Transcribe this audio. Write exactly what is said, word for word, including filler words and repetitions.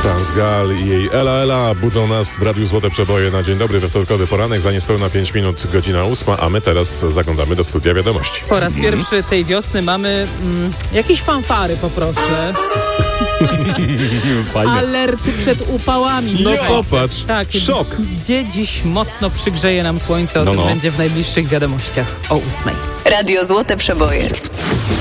France Gall i jej Ela Ela budzą nas w Radiu Złote Przeboje na dzień dobry, we wtorkowy poranek. Za niespełna pięć minut, godzina ósma, a my teraz zaglądamy do studia wiadomości. Po raz pierwszy tej wiosny mamy mm, jakieś fanfary, poproszę. Fajne. Alerty przed upałami. No popatrz, tak, szok. Gdzie dziś mocno przygrzeje nam słońce, o No, tym no. będzie w najbliższych wiadomościach o ósmej. Radio Złote Przeboje.